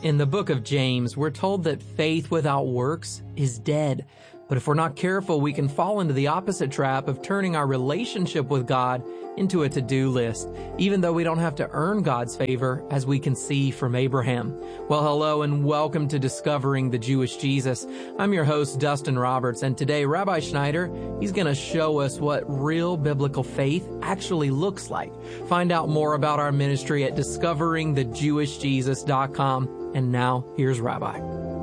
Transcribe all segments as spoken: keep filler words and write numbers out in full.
In the book of James, we're told that faith without works is dead. But if we're not careful, we can fall into the opposite trap of turning our relationship with God into a to-do list, even though we don't have to earn God's favor, as we can see from Abraham. Well, hello and welcome to Discovering the Jewish Jesus. I'm your host, Dustin Roberts, and today Rabbi Schneider, he's going to show us what real biblical faith actually looks like. Find out more about our ministry at discovering the jewish jesus dot com. And now, here's Rabbi.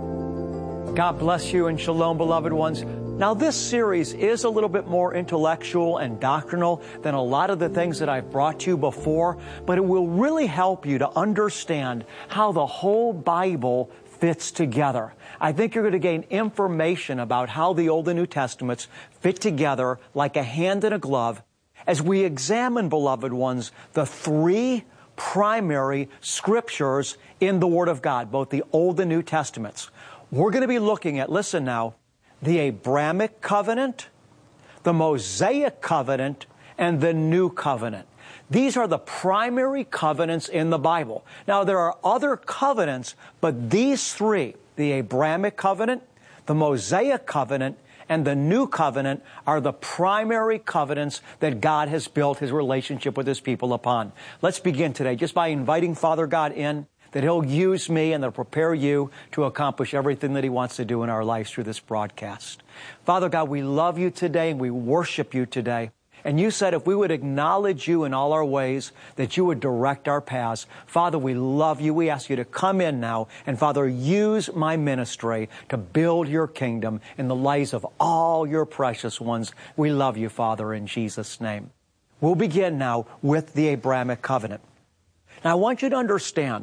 God bless you and shalom, beloved ones. Now, this series is a little bit more intellectual and doctrinal than a lot of the things that I've brought to you before, but it will really help you to understand how the whole Bible fits together. I think you're going to gain information about how the Old and New Testaments fit together like a hand in a glove as we examine, beloved ones, the three primary scriptures in the Word of God, both the Old and New Testaments. We're going to be looking at, listen now, the Abrahamic covenant, the Mosaic covenant, and the New covenant. These are the primary covenants in the Bible. Now, there are other covenants, but these three, the Abrahamic covenant, the Mosaic covenant, and the New covenant are the primary covenants that God has built His relationship with His people upon. Let's begin today just by inviting Father God in, that He'll use me and that'll prepare you to accomplish everything that He wants to do in our lives through this broadcast. Father God, we love You today and we worship You today. And You said if we would acknowledge You in all our ways, that You would direct our paths. Father, we love You. We ask You to come in now. And Father, use my ministry to build Your kingdom in the lives of all Your precious ones. We love You, Father, in Jesus' name. We'll begin now with the Abrahamic covenant. Now, I want you to understand,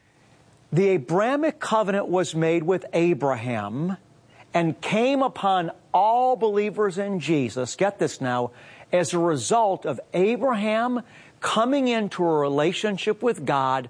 the Abrahamic covenant was made with Abraham and came upon all believers in Jesus, get this now, as a result of Abraham coming into a relationship with God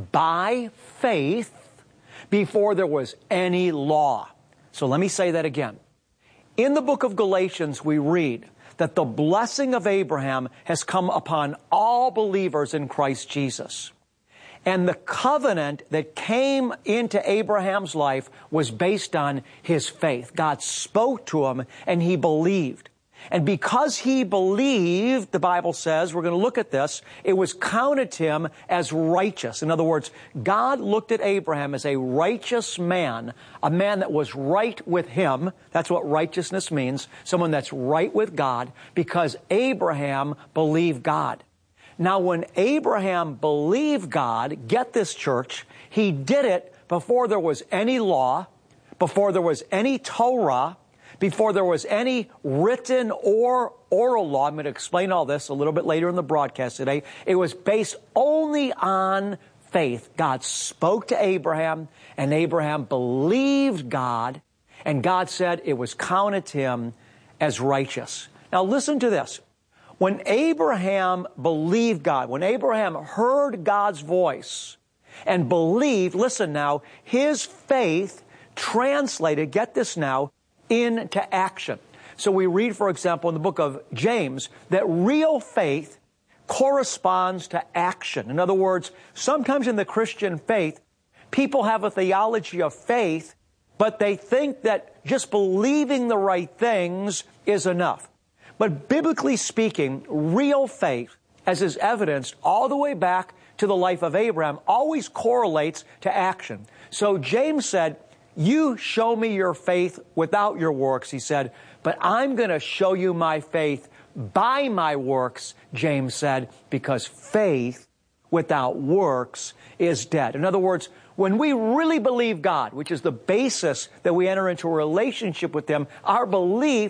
by faith before there was any law. So let me say that again. In the book of Galatians, we read that the blessing of Abraham has come upon all believers in Christ Jesus. And the covenant that came into Abraham's life was based on his faith. God spoke to him and he believed. And because he believed, the Bible says, we're going to look at this, it was counted to him as righteous. In other words, God looked at Abraham as a righteous man, a man that was right with Him. That's what righteousness means, someone that's right with God, because Abraham believed God. Now, when Abraham believed God, get this, church, he did it before there was any law, before there was any Torah, before there was any written or oral law. I'm going to explain all this a little bit later in the broadcast today. It was based only on faith. God spoke to Abraham, and Abraham believed God, and God said it was counted to him as righteous. Now, listen to this. When Abraham believed God, when Abraham heard God's voice and believed, listen now, his faith translated, get this now, into action. So we read, for example, in the book of James, that real faith corresponds to action. In other words, sometimes in the Christian faith, people have a theology of faith, but they think that just believing the right things is enough. But biblically speaking, real faith, as is evidenced all the way back to the life of Abraham, always correlates to action. So James said, you show me your faith without your works, he said, but I'm going to show you my faith by my works, James said, because faith without works is dead. In other words, when we really believe God, which is the basis that we enter into a relationship with Him, our belief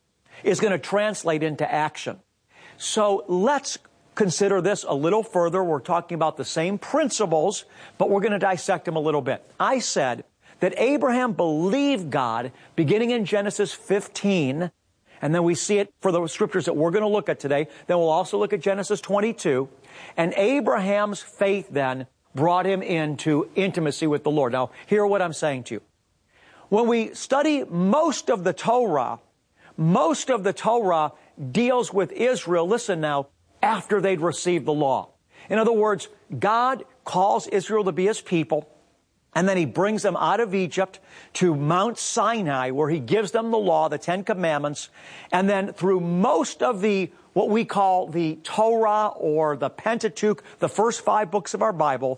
is going to translate into action. So let's consider this a little further. We're talking about the same principles, but we're going to dissect them a little bit. I said that Abraham believed God beginning in Genesis fifteen, and then we see it for the scriptures that we're going to look at today. Then we'll also look at Genesis twenty-two. And Abraham's faith then brought him into intimacy with the Lord. Now, hear what I'm saying to you. When we study most of the Torah, most of the Torah deals with Israel, listen now, after they'd received the law. In other words, God calls Israel to be His people. And then he brings them out of Egypt to Mount Sinai, where he gives them the law, the Ten Commandments. And then through most of the, what we call the Torah or the Pentateuch, the first five books of our Bible,